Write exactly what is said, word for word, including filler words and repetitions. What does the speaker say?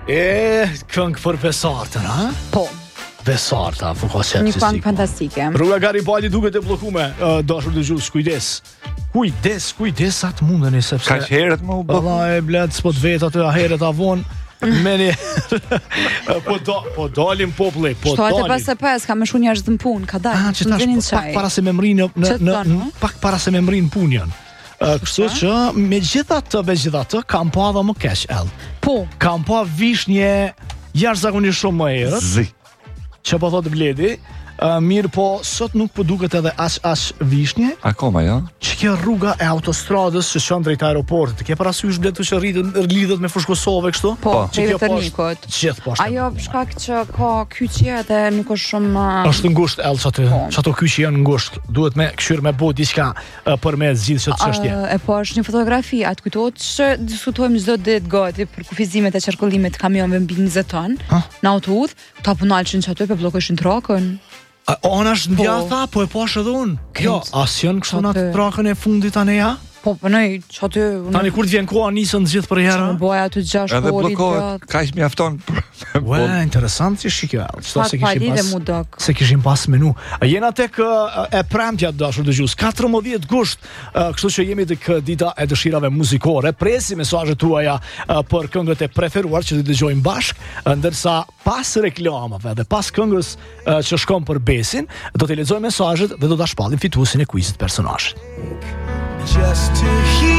E, këngë për besartën, ha? Po. Besarta, po ka qepsi. Një këngë fantastike. Rruga Garibaldi duket e bllokume, uh, dashur dëgjues, kujdes. Kujdes, kujdes sa të mundeni sepse Ka herët më u bë. valla e blet s'po të vet aty herët avon. Meni po do po dalim populli, po Shtohet e dalim. pas e pas, ka më shumë njerëz në punë, ka dalë. Ah, që tash pak para se me mrinë në Çfarë në thonë, pak para se me mrinë punën. Uh, Kështu që megjithatë, megjithatë kam pa edhe më keq ell. Po. Kam pa vishnje jashtëzakonisht shumë më herët. Zi. Që po thotë Bledi, uh, mirë po sot nuk po duket edhe as as vishnje. Akoma, ja? Që kjo rruga e autostradës që shon drejt aeroportit, ke parasysh Bledu që rritën lidhet me fushë Kosovë kështu? Po, Që kjo drejt poshtë- Termikut. Gjithë poshtë. Ajo për shkak që ka kyçje dhe nuk është shumë Është ngushtë ell çatë. Po. Çato kyçi janë ngushtë. Duhet me këshir me bë diçka uh, për me zgjidhë çështë çështje. E po është një fotografi, atë kujtohet që diskutojmë çdo ditë gati për kufizimet e qarkullimit të kamionëve mbi njëzet ton në autoudhë, ta punalshin çato pe bllokoshin trakën. A, ona është ndjatha, po e pash edhe unë. Jo, as janë kështu në atë trakën e fundit tani ja? Po punoj çaty. Tani kur të vjen koha nisën gjithë për herë. Më bëja aty gjashtë Edhe orë. bllokohet, kaq mjafton. Ue, interesant që shikoj. Çfarë se kishim pas. pas. Mu dok. Se kishim pas menu. A jena tek uh, e premtja dashur dëgjues, katërmbëdhjetë gusht, uh, kështu që jemi tek dita e dëshirave muzikore. Presi mesazhet tuaja uh, për këngët e preferuar që të dëgjojmë bashk, uh, ndërsa pas reklamave dhe pas këngës uh, që shkon për Besin, do të lexojmë mesazhet dhe do ta shpallim fituesin e quizit personazh. Just to hear